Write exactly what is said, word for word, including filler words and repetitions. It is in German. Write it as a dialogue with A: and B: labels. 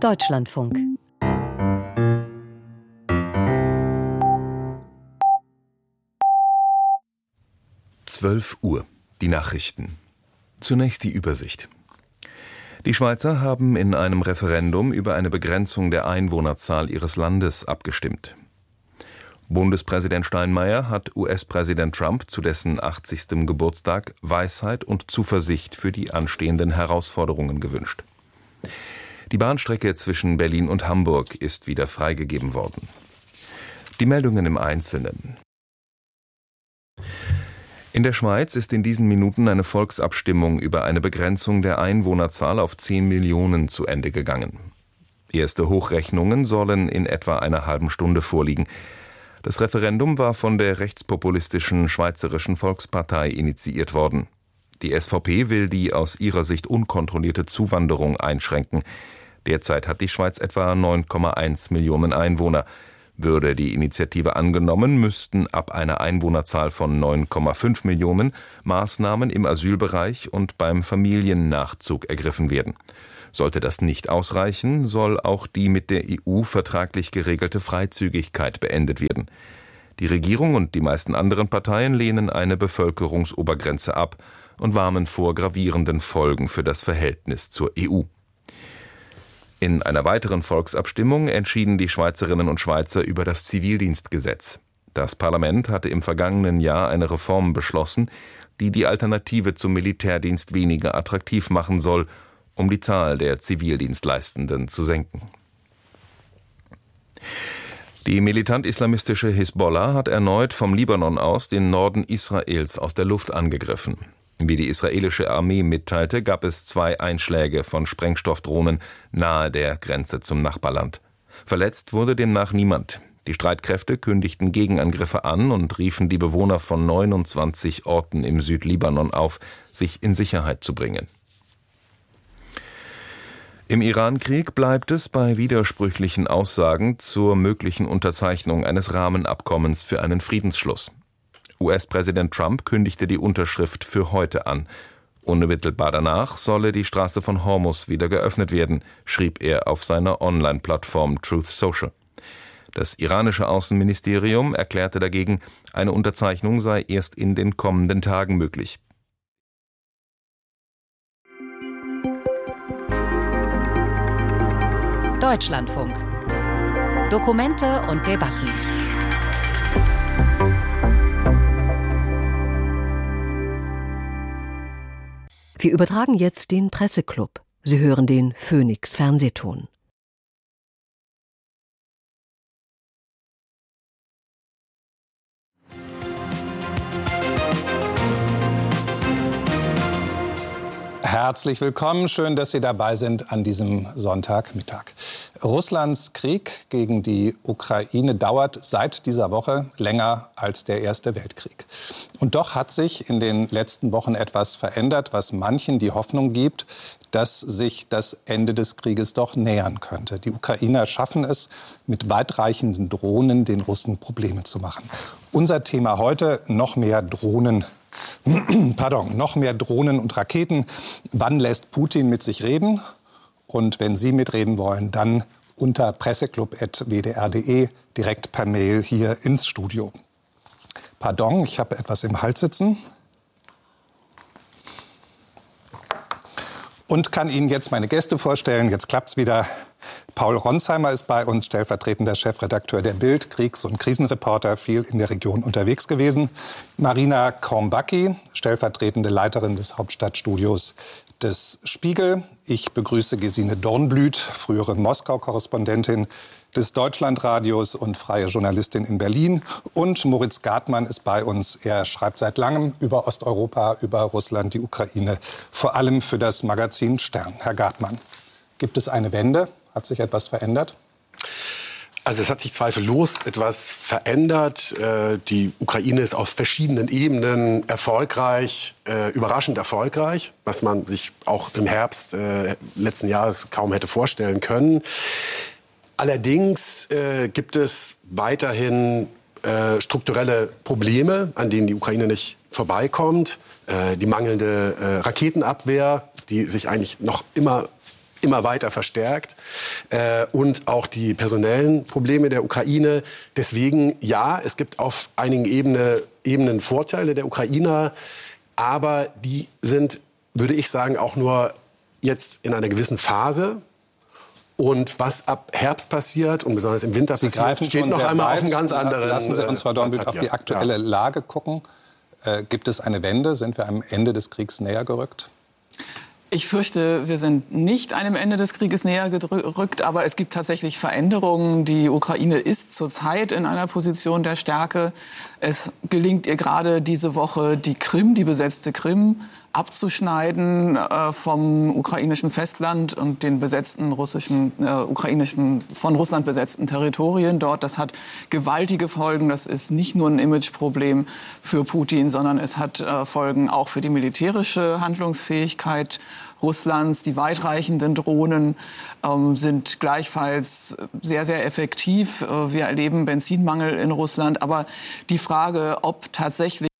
A: Deutschlandfunk.
B: zwölf Uhr. Die Nachrichten. Zunächst die Übersicht. Die Schweizer haben in einem Referendum über eine Begrenzung der Einwohnerzahl ihres Landes abgestimmt. Bundespräsident Steinmeier hat U S-Präsident Trump zu dessen achtzigstem Geburtstag Weisheit und Zuversicht für die anstehenden Herausforderungen gewünscht. Die Bahnstrecke zwischen Berlin und Hamburg ist wieder freigegeben worden. Die Meldungen im Einzelnen. In der Schweiz ist in diesen Minuten eine Volksabstimmung über eine Begrenzung der Einwohnerzahl auf zehn Millionen zu Ende gegangen. Erste Hochrechnungen sollen in etwa einer halben Stunde vorliegen. Das Referendum war von der rechtspopulistischen Schweizerischen Volkspartei initiiert worden. Die S V P will die aus ihrer Sicht unkontrollierte Zuwanderung einschränken. Derzeit hat die Schweiz etwa neun Komma eins Millionen Einwohner. Würde die Initiative angenommen, müssten ab einer Einwohnerzahl von neun Komma fünf Millionen Maßnahmen im Asylbereich und beim Familiennachzug ergriffen werden. Sollte das nicht ausreichen, soll auch die mit der E U vertraglich geregelte Freizügigkeit beendet werden. Die Regierung und die meisten anderen Parteien lehnen eine Bevölkerungsobergrenze ab und warnen vor gravierenden Folgen für das Verhältnis zur E U. In einer weiteren Volksabstimmung entschieden die Schweizerinnen und Schweizer über das Zivildienstgesetz. Das Parlament hatte im vergangenen Jahr eine Reform beschlossen, die die Alternative zum Militärdienst weniger attraktiv machen soll, um die Zahl der Zivildienstleistenden zu senken. Die militant-islamistische Hisbollah hat erneut vom Libanon aus den Norden Israels aus der Luft angegriffen. Wie die israelische Armee mitteilte, gab es zwei Einschläge von Sprengstoffdrohnen nahe der Grenze zum Nachbarland. Verletzt wurde demnach niemand. Die Streitkräfte kündigten Gegenangriffe an und riefen die Bewohner von neunundzwanzig Orten im Südlibanon auf, sich in Sicherheit zu bringen. Im Iran-Krieg bleibt es bei widersprüchlichen Aussagen zur möglichen Unterzeichnung eines Rahmenabkommens für einen Friedensschluss. U S-Präsident Trump kündigte die Unterschrift für heute an. Unmittelbar danach solle die Straße von Hormuz wieder geöffnet werden, schrieb er auf seiner Online-Plattform Truth Social. Das iranische Außenministerium erklärte dagegen, eine Unterzeichnung sei erst in den kommenden Tagen möglich.
A: Deutschlandfunk. Dokumente und Debatten. Wir übertragen jetzt den Presseclub. Sie hören den Phoenix Fernsehton.
C: Herzlich willkommen, schön, dass Sie dabei sind an diesem Sonntagmittag. Russlands Krieg gegen die Ukraine dauert seit dieser Woche länger als der Erste Weltkrieg. Und doch hat sich in den letzten Wochen etwas verändert, was manchen die Hoffnung gibt, dass sich das Ende des Krieges doch nähern könnte. Die Ukrainer schaffen es, mit weitreichenden Drohnen den Russen Probleme zu machen. Unser Thema heute: noch mehr Drohnen. Pardon, noch mehr Drohnen und Raketen. Wann lässt Putin mit sich reden? Und wenn Sie mitreden wollen, dann unter presseclub punkt w d r punkt d e, direkt per Mail hier ins Studio. Pardon, ich habe etwas im Hals sitzen. Und kann Ihnen jetzt meine Gäste vorstellen. Jetzt klappt's wieder. Paul Ronsheimer ist bei uns, stellvertretender Chefredakteur der Bild, Kriegs- und Krisenreporter, viel in der Region unterwegs gewesen. Marina Kornbacki, stellvertretende Leiterin des Hauptstadtstudios des Spiegel. Ich begrüße Gesine Dornblüt, frühere Moskau-Korrespondentin des Deutschlandradios und freie Journalistin in Berlin. Und Moritz Gartmann ist bei uns. Er schreibt seit langem über Osteuropa, über Russland, die Ukraine, vor allem für das Magazin Stern. Herr Gartmann, gibt es eine Wende? Hat sich etwas verändert?
D: Also es hat sich zweifellos etwas verändert. Die Ukraine ist auf verschiedenen Ebenen erfolgreich, überraschend erfolgreich, was man sich auch im Herbst letzten Jahres kaum hätte vorstellen können. Allerdings gibt es weiterhin strukturelle Probleme, an denen die Ukraine nicht vorbeikommt. Die mangelnde Raketenabwehr, die sich eigentlich noch immer immer weiter verstärkt äh, und auch die personellen Probleme der Ukraine. Deswegen, ja, es gibt auf einigen Ebene, Ebenen Vorteile der Ukrainer, aber die sind, würde ich sagen, auch nur jetzt in einer gewissen Phase. Und was ab Herbst passiert und besonders im Winter
C: Sie
D: passiert, steht noch einmal
C: weit.
D: auf einem ganz anderen...
C: Lassen Sie uns, Frau Dornbühl, auf die aktuelle Lage gucken. Äh, gibt es eine Wende? Sind wir am Ende des Kriegs näher gerückt?
E: Ich fürchte, wir sind nicht einem Ende des Krieges näher gerückt, aber es gibt tatsächlich Veränderungen. Die Ukraine ist zurzeit in einer Position der Stärke. Es gelingt ihr gerade diese Woche, die Krim, die besetzte Krim, abzuschneiden äh, vom ukrainischen Festland und den besetzten russischen, äh, ukrainischen, von Russland besetzten Territorien dort. Das hat gewaltige Folgen. Das ist nicht nur ein Imageproblem für Putin, sondern es hat äh, Folgen auch für die militärische Handlungsfähigkeit Russlands. Die weitreichenden Drohnen ähm, sind gleichfalls sehr, sehr effektiv. Äh, wir erleben Benzinmangel in Russland. Aber die Frage, ob tatsächlich